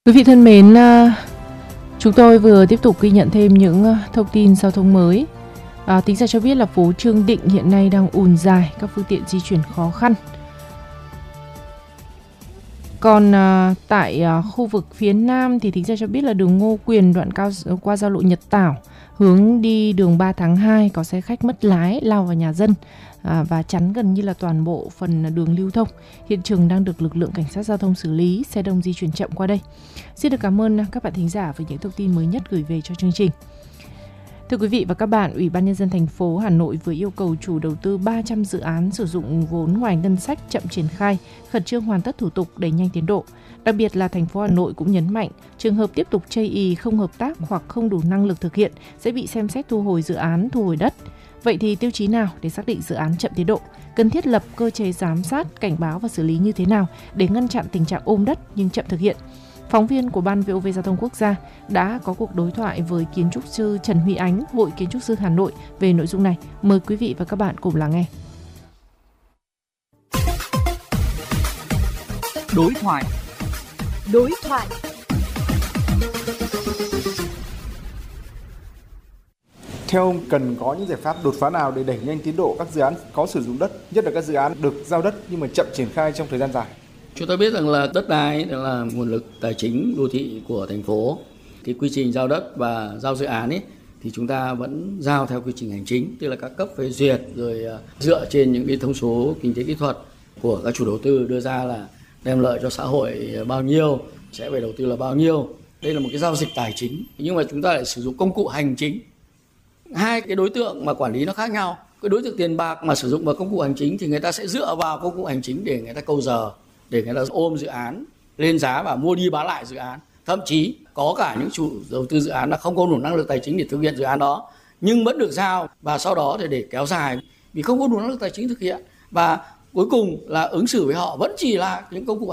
Quý vị thân mến, chúng tôi vừa tiếp tục ghi nhận thêm những thông tin giao thông mới. Tính ra cho biết là phố Trương Định hiện nay đang ùn dài, các phương tiện di chuyển khó khăn. Còn tại khu vực phía Nam thì tính ra cho biết là đường Ngô Quyền đoạn qua giao lộ Nhật Tảo hướng đi đường 3 tháng 2 có xe khách mất lái lao vào nhà dân và chắn gần như là toàn bộ phần đường lưu thông. Hiện trường đang được lực lượng cảnh sát giao thông xử lý, xe đông di chuyển chậm qua đây. Xin được cảm ơn các bạn thính giả với những thông tin mới nhất gửi về cho chương trình. Thưa quý vị và các bạn, Ủy ban Nhân dân thành phố Hà Nội vừa yêu cầu chủ đầu tư 300 dự án sử dụng vốn ngoài ngân sách chậm triển khai, khẩn trương hoàn tất thủ tục đẩy nhanh tiến độ. Đặc biệt là thành phố Hà Nội cũng nhấn mạnh, trường hợp tiếp tục chây ỳ không hợp tác hoặc không đủ năng lực thực hiện sẽ bị xem xét thu hồi dự án, thu hồi đất. Vậy thì tiêu chí nào để xác định dự án chậm tiến độ? Cần thiết lập cơ chế giám sát, cảnh báo và xử lý như thế nào để ngăn chặn tình trạng ôm đất nhưng chậm thực hiện? Phóng viên của Ban VOV Giao thông Quốc gia đã có cuộc đối thoại với kiến trúc sư Trần Huy Ánh, Hội Kiến trúc sư Hà Nội về nội dung này. Mời quý vị và các bạn cùng lắng nghe. Đối thoại. Theo ông, cần có những giải pháp đột phá nào để đẩy nhanh tiến độ các dự án có sử dụng đất, nhất là các dự án được giao đất nhưng mà chậm triển khai trong thời gian dài? Chúng ta biết rằng là đất đai là nguồn lực tài chính đô thị của thành phố. Cái quy trình giao đất và giao dự án thì chúng ta vẫn giao theo quy trình hành chính, tức là các cấp phê duyệt, rồi dựa trên những cái thông số kinh tế kỹ thuật của các chủ đầu tư đưa ra là đem lợi cho xã hội bao nhiêu, sẽ phải đầu tư là bao nhiêu. Đây là một cái giao dịch tài chính, nhưng mà chúng ta lại sử dụng công cụ hành chính. Hai cái đối tượng mà quản lý nó khác nhau. Cái đối tượng tiền bạc mà sử dụng vào công cụ hành chính thì người ta sẽ dựa vào công cụ hành chính để người ta câu giờ, để người ta ôm dự án lên giá và mua đi bán lại dự án. Thậm chí có cả những chủ đầu tư dự án là không có đủ năng lực tài chính để thực hiện dự án đó, nhưng vẫn được giao và sau đó thì để kéo dài vì không có đủ năng lực tài chính thực hiện, và cuối cùng là ứng xử với họ vẫn chỉ là những công cụ